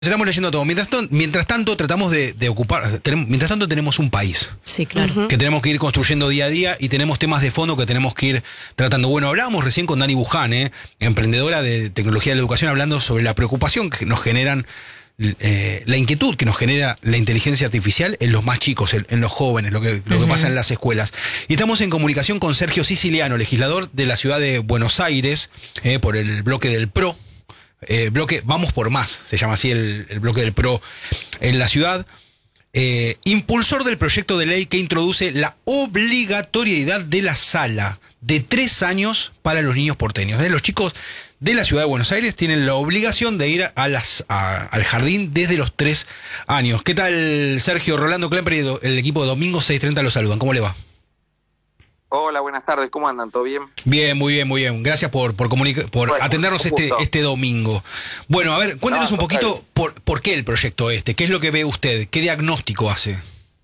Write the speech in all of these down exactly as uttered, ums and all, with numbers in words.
Estamos leyendo todo. Mientras, to- mientras tanto, tratamos de, de ocupar. Tenemos, mientras tanto, tenemos un país Sí, claro. Ujú. que tenemos que ir construyendo día a día y tenemos temas de fondo que tenemos que ir tratando. Bueno, hablábamos recién con Dani Buján, ¿eh? emprendedora de tecnología de la educación, hablando sobre la preocupación que nos generan, eh, la inquietud que nos genera la inteligencia artificial en los más chicos, en, en los jóvenes, lo que, lo que Ujú. pasa en las escuelas. Y estamos en comunicación con Sergio Siciliano, legislador de la ciudad de Buenos Aires, eh, por el bloque del P R O. Eh, bloque Vamos por Más, se llama así el, el bloque del P R O en la ciudad. Eh, impulsor del proyecto de ley que introduce la obligatoriedad de la sala de tres años para los niños porteños. ¿eh? Los chicos de la ciudad de Buenos Aires tienen la obligación de ir a las, a- al jardín desde los tres años. ¿Qué tal, Sergio? Rolando Klemper y do- el equipo de Domingo seiscientos treinta los saludan. ¿Cómo le va? Hola, buenas tardes, ¿cómo andan? ¿Todo bien? Bien, muy bien, muy bien. Gracias por, por, comunica- por Bueno, atendernos un este, gusto. este domingo. Bueno, a ver, cuéntenos No, un total. poquito por, por qué el proyecto este. ¿Qué es lo que ve usted? ¿Qué diagnóstico hace?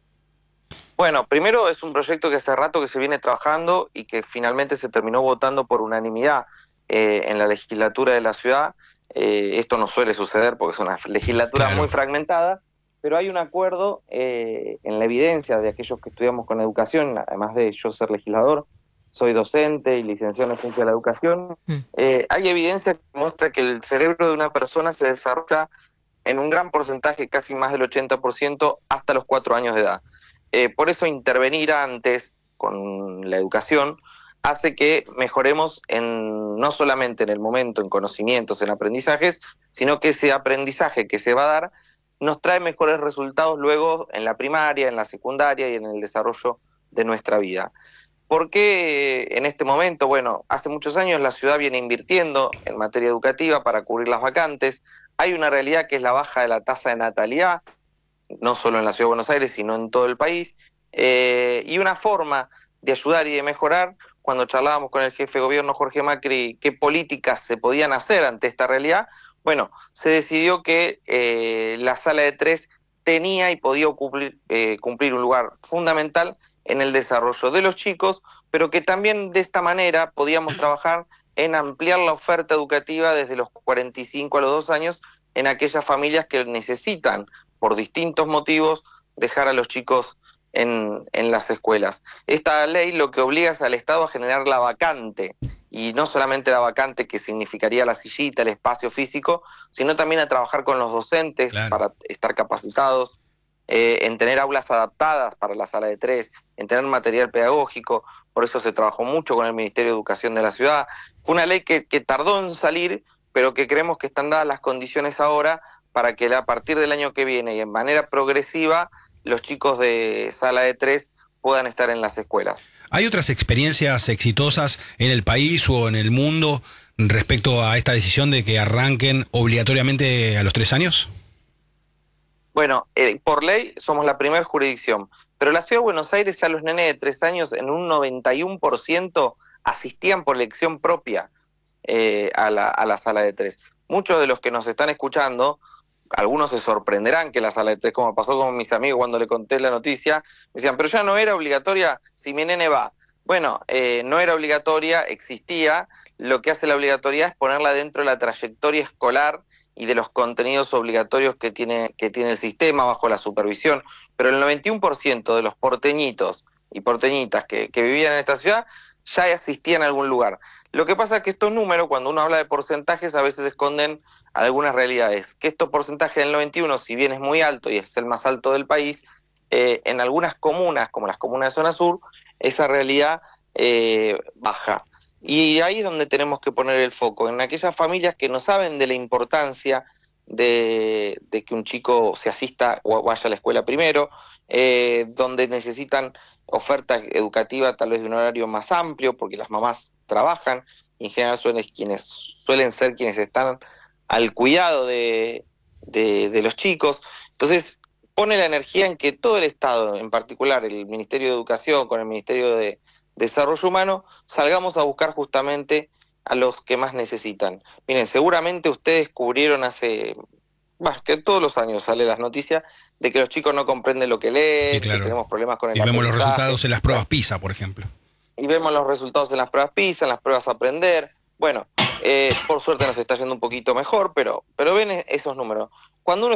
Bueno, primero es un proyecto que hace rato que se viene trabajando y que finalmente se terminó votando por unanimidad eh, en la legislatura de la ciudad. Eh, esto no suele suceder porque es una legislatura Claro. muy fragmentada, pero hay un acuerdo eh, en la evidencia de aquellos que estudiamos con educación, además de yo ser legislador, soy docente y licenciado en ciencia de la educación. Mm. Eh, hay evidencia que muestra que el cerebro de una persona se desarrolla en un gran porcentaje, casi más del ochenta por ciento, hasta los cuatro años de edad. Eh, por eso intervenir antes con la educación hace que mejoremos en, no solamente en el momento, en conocimientos, en aprendizajes, sino que ese aprendizaje que se va a dar nos trae mejores resultados luego en la primaria, en la secundaria y en el desarrollo de nuestra vida. ¿Por qué en este momento? Bueno, hace muchos años la ciudad viene invirtiendo en materia educativa para cubrir las vacantes. Hay una realidad que es la baja de la tasa de natalidad, no solo en la Ciudad de Buenos Aires, sino en todo el país, eh, y una forma de ayudar y de mejorar, cuando charlábamos con el jefe de gobierno Jorge Macri, qué políticas se podían hacer ante esta realidad, bueno, se decidió que eh, la sala de tres tenía y podía cumplir, eh, cumplir un lugar fundamental en el desarrollo de los chicos, pero que también de esta manera podíamos trabajar en ampliar la oferta educativa desde los cuarenta y cinco a los dos años en aquellas familias que necesitan por distintos motivos dejar a los chicos en, en las escuelas. Esta ley lo que obliga es al Estado a generar la vacante, y no solamente la vacante que significaría la sillita, el espacio físico, sino también a trabajar con los docentes Claro. para estar capacitados, eh, en tener aulas adaptadas para la sala de tres, en tener material pedagógico. Por eso se trabajó mucho con el Ministerio de Educación de la ciudad. Fue una ley que, que tardó en salir, pero que creemos que están dadas las condiciones ahora para que a partir del año que viene y en manera progresiva los chicos de sala de tres puedan estar en las escuelas. ¿Hay otras experiencias exitosas en el país o en el mundo respecto a esta decisión de que arranquen obligatoriamente a los tres años? Bueno, eh, por ley somos la primera jurisdicción, pero la Ciudad de Buenos Aires ya los nenes de tres años en un noventa y uno por ciento asistían por elección propia eh, a, la, a la sala de tres. Muchos de los que nos están escuchando, algunos se sorprenderán que la sala de tres, como pasó con mis amigos cuando le conté la noticia, me decían, pero ya no era obligatoria si mi nene va. Bueno, eh, no era obligatoria, existía. Lo que hace la obligatoriedad es ponerla dentro de la trayectoria escolar y de los contenidos obligatorios que tiene, que tiene el sistema bajo la supervisión. Pero el noventa y uno por ciento de los porteñitos y porteñitas que, que vivían en esta ciudad ya asistían a algún lugar. Lo que pasa es que estos números, cuando uno habla de porcentajes, a veces esconden algunas realidades. Que estos porcentajes del noventa y uno, si bien es muy alto y es el más alto del país, eh, en algunas comunas, como las comunas de zona sur, esa realidad eh, baja. Y ahí es donde tenemos que poner el foco, en aquellas familias que no saben de la importancia de, de que un chico se asista o vaya a la escuela primero, eh, donde necesitan oferta educativa tal vez de un horario más amplio, porque las mamás trabajan y en general suelen, quienes, suelen ser quienes están al cuidado de, de, de los chicos. Entonces pone la energía en que todo el Estado, en particular el Ministerio de Educación con el Ministerio de Desarrollo Humano, salgamos a buscar justamente a los que más necesitan. Miren, seguramente ustedes cubrieron hace, bah, que todos los años sale las noticias de que los chicos no comprenden lo que leen, Sí, claro. que tenemos problemas con el Y vemos los aprendizaje. resultados en las pruebas PISA, por ejemplo. Y vemos los resultados en las pruebas PISA, en las pruebas Aprender. Bueno, eh, por suerte nos está yendo un poquito mejor, pero, pero ven esos números. cuando uno